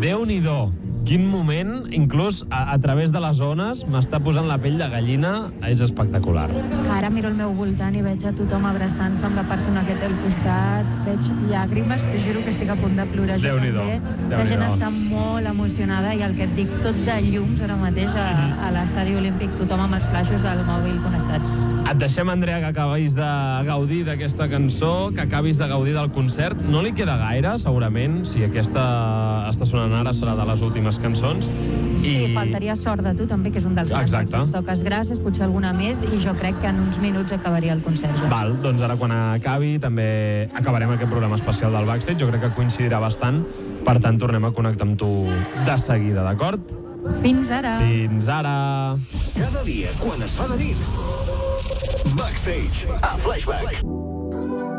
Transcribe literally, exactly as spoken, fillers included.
Déu-n'hi-do. Quin moment, inclús a, a través de les ones, m'està posant la pell de gallina. És espectacular. Ara miro al meu voltant i veig a tothom abraçant-se amb la persona que té al costat. Veig llàgrimes, t'ho juro que estic a punt de plorar. Déu-n'hi-do. La gent està molt emocionada i el que et dic, tot de llums ara mateix a, a l'estadi olímpic, tothom amb els flaixos del mòbil connectats. Et deixem, Andrea, que acabis de gaudir d'aquesta cançó, que acabis de gaudir del concert. No li queda gaire, segurament, si aquesta està sonant ara serà de les últimes cançons. Sí, I... faltaria Sort de tu, també, que és un dels grans èxits. Toques gràcies, potser alguna més, i jo crec que en uns minuts acabaria el concert. Ja. Val, doncs ara quan acabi també acabarem aquest programa especial del Backstage. Jo crec que coincidirà bastant, per tant tornem a connectar amb tu de seguida, d'acord? Fins ara! Fins ara! Cada dia, quan es fa de nit, Backstage, a Flashback.